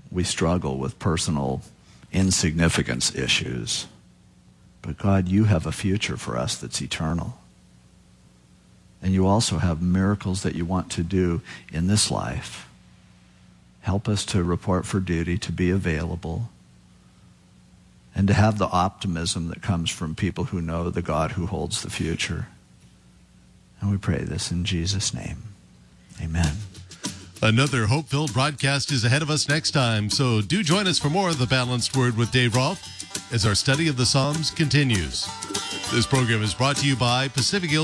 we struggle with personal insignificance issues. But God, you have a future for us that's eternal. And you also have miracles that you want to do in this life. Help us to report for duty, to be available, and to have the optimism that comes from people who know the God who holds the future. And we pray this in Jesus' name. Amen. Another hope-filled broadcast is ahead of us next time, so do join us for more of The Balanced Word with Dave Rolfe as our study of the Psalms continues. This program is brought to you by Pacific